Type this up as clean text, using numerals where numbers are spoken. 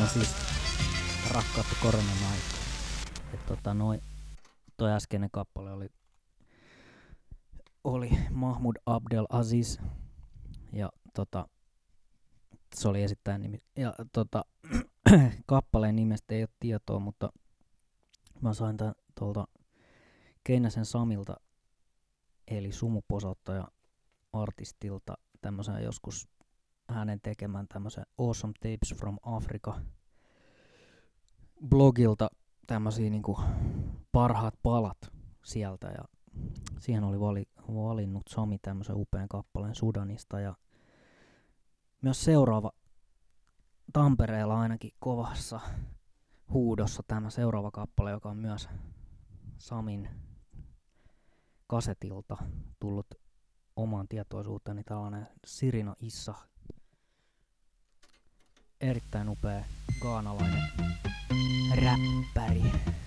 siis rakkautta koronan aikaa. Toi äskeinen kappale oli Mahmoud Abdel Aziz ja se oli esittäjän nimi. Ja kappaleen nimestä ei ole tietoa, mutta mä sain tän tuolta Keinäsen Samilta eli sumuposauttaja artistilta tämmösen joskus hänen tekemän tämmösen Awesome Tapes from Africa blogilta tämmösiä niinku parhaat palat sieltä ja siihen oli valinnut Sami tämmösen upean kappaleen Sudanista ja myös seuraava Tampereella ainakin kovassa huudossa tämä seuraava kappale, joka on myös Samin kasetilta tullut omaan tietoisuuteeni, tällainen Sirina Issa, erittäin upea ghanalainen räppäri.